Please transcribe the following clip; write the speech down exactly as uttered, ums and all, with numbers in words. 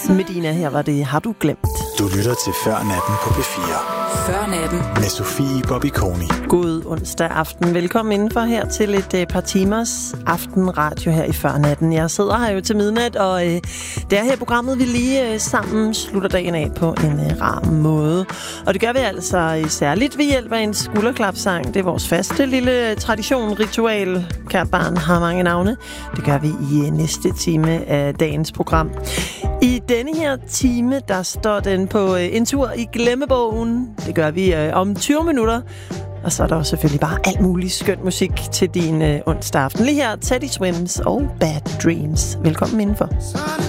Medina, her var det Har du glemt. Du lytter til Før Natten på P fire. Før Natten. Med Sofie Bobby-Koni. God onsdag aften. Velkommen indenfor her til et øh, par timers aftenradio her i Før Natten. Jeg sidder her jo til midnat, og øh, det er her programmet, vi lige øh, sammen slutter dagen af på en øh, rar måde. Og det gør vi altså øh, særligt ved hjælp af en skulderklapsang. Det er vores faste lille tradition, ritual. Kært barn har mange navne. Det gør vi i øh, næste time af dagens program. I denne her time, der står den på øh, en tur i glemmebogen. Det gør vi øh, om tyve minutter. Og så er der jo selvfølgelig bare alt muligt skøn musik til din øh, onsdag aften. Lige her, Teddy Swims og Bad Dreams. Velkommen indenfor.